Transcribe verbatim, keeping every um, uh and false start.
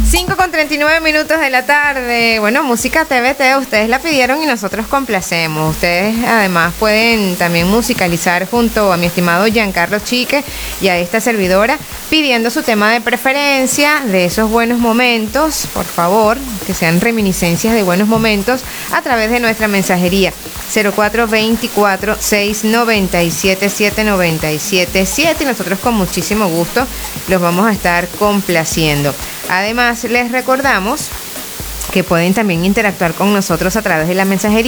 cinco con treinta y nueve minutos de la tarde. Bueno, música T V T, ustedes la pidieron y nosotros complacemos. Ustedes además pueden también musicalizar junto a mi estimado Giancarlo Chique y a esta servidora pidiendo su tema de preferencia de esos buenos momentos, por favor, que sean reminiscencias de buenos momentos a través de nuestra mensajería cero cuatro veinticuatro, seiscientos noventa y siete, setecientos noventa y siete siete y nosotros con muchísimo gusto los vamos a estar complaciendo. Además, les recordamos que pueden también interactuar con nosotros a través de la mensajería